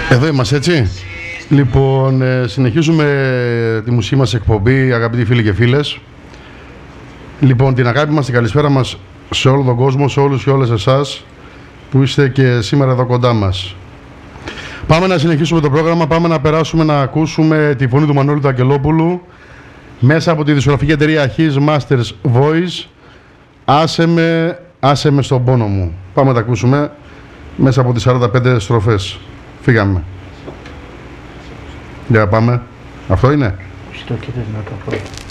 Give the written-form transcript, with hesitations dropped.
Εδώ είμαστε, έτσι. Λοιπόν, συνεχίζουμε τη μουσική μας εκπομπή, αγαπητοί φίλοι και φίλες. Λοιπόν, την αγάπη μας, την καλησπέρα μας σε όλο τον κόσμο, σε όλους και όλες εσάς που είστε και σήμερα εδώ κοντά μας. Πάμε να συνεχίσουμε το πρόγραμμα, πάμε να περάσουμε να ακούσουμε τη φωνή του Μανώλη του Αγγελόπουλου μέσα από τη δισκογραφική εταιρεία His Masters Voice. Άσε με στον πόνο μου. Πάμε να τα ακούσουμε μέσα από τις 45 στροφές. Φύγαμε. Για πάμε. Αυτό είναι. Στο κοίτασμα το πρώτο.